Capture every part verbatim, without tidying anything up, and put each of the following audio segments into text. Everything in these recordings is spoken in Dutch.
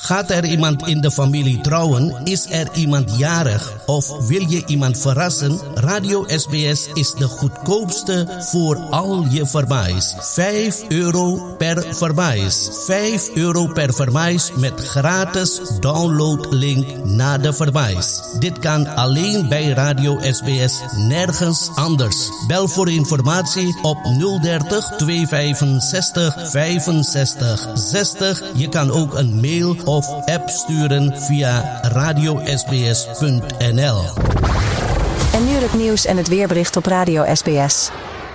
Gaat er iemand in de familie trouwen? Is er iemand jarig? Of wil je iemand verrassen? Radio S B S is de goedkoopste voor al je verwijs. vijf euro per verwijs. vijf euro per verwijs met gratis downloadlink naar de verwijs. Dit kan alleen bij Radio S B S, nergens anders. Bel voor informatie op nul dertig tweehonderdvijfenzestig vijfenzestig zestig. Je kan ook een mail of app sturen via radio s b s punt n l. En nu het nieuws en het weerbericht op Radio S B S.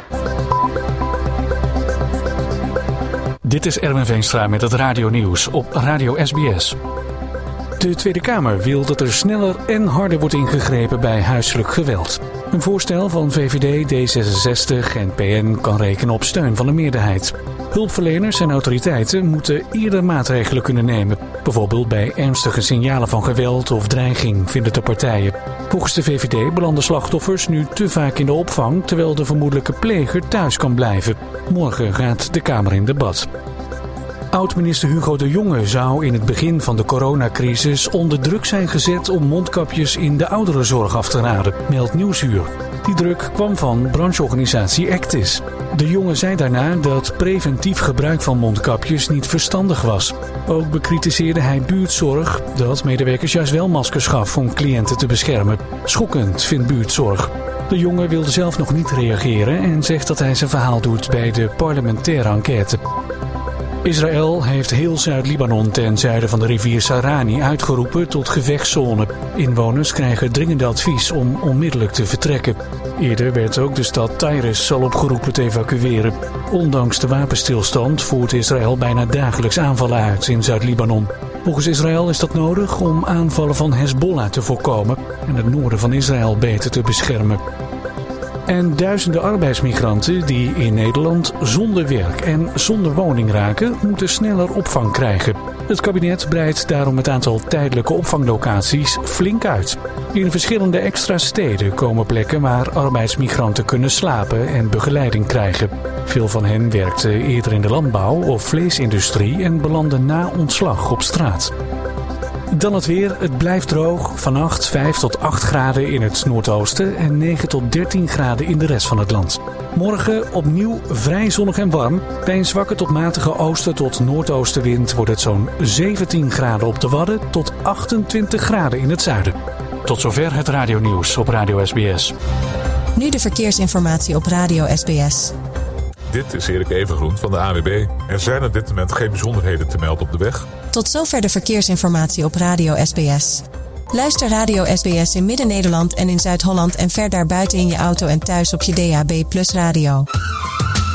Dit is Erwin Veenstra met het Radio Nieuws op Radio S B S. De Tweede Kamer wil dat er sneller en harder wordt ingegrepen bij huiselijk geweld. Een voorstel van V V D, D zesenzestig en P N kan rekenen op steun van de meerderheid. Hulpverleners en autoriteiten moeten eerder maatregelen kunnen nemen. Bijvoorbeeld bij ernstige signalen van geweld of dreiging, vinden de partijen. Volgens de V V D belanden slachtoffers nu te vaak in de opvang, terwijl de vermoedelijke pleger thuis kan blijven. Morgen gaat de Kamer in debat. Oud-minister Hugo de Jonge zou in het begin van de coronacrisis onder druk zijn gezet om mondkapjes in de ouderenzorg af te raden, meldt Nieuwsuur. Die druk kwam van brancheorganisatie Actis. De Jonge zei daarna dat preventief gebruik van mondkapjes niet verstandig was. Ook bekritiseerde hij buurtzorg dat medewerkers juist wel maskers gaf om cliënten te beschermen. Schokkend vindt buurtzorg. De Jonge wilde zelf nog niet reageren en zegt dat hij zijn verhaal doet bij de parlementaire enquête. Israël heeft heel Zuid-Libanon ten zuiden van de rivier Sarani uitgeroepen tot gevechtszone. Inwoners krijgen dringend advies om onmiddellijk te vertrekken. Eerder werd ook de stad Tyrus al opgeroepen te evacueren. Ondanks de wapenstilstand voert Israël bijna dagelijks aanvallen uit in Zuid-Libanon. Volgens Israël is dat nodig om aanvallen van Hezbollah te voorkomen en het noorden van Israël beter te beschermen. En duizenden arbeidsmigranten die in Nederland zonder werk en zonder woning raken, moeten sneller opvang krijgen. Het kabinet breidt daarom het aantal tijdelijke opvanglocaties flink uit. In verschillende extra steden komen plekken waar arbeidsmigranten kunnen slapen en begeleiding krijgen. Veel van hen werkten eerder in de landbouw of vleesindustrie en belanden na ontslag op straat. Dan het weer. Het blijft droog. Vannacht vijf tot acht graden in het noordoosten en negen tot dertien graden in de rest van het land. Morgen opnieuw vrij zonnig en warm. Bij een zwakke tot matige oosten tot noordoostenwind wordt het zo'n zeventien graden op de Wadden tot achtentwintig graden in het zuiden. Tot zover het radionieuws op Radio S B S. Nu de verkeersinformatie op Radio S B S. Dit is Erik Evengroen van de A W B. Er zijn op dit moment geen bijzonderheden te melden op de weg. Tot zover de verkeersinformatie op Radio S B S. Luister Radio S B S in Midden-Nederland en in Zuid-Holland en ver daarbuiten in je auto en thuis op je D A B plus radio.